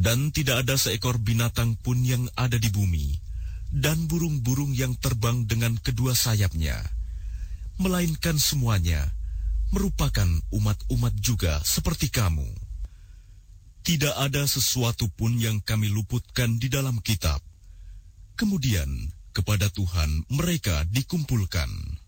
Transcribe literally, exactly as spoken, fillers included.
Dan tidak ada seekor binatang pun yang ada di bumi, dan burung-burung yang terbang dengan kedua sayapnya, melainkan semuanya merupakan umat-umat juga seperti kamu. Tidak ada sesuatu pun yang kami luputkan di dalam kitab. Kemudian kepada Tuhan mereka dikumpulkan.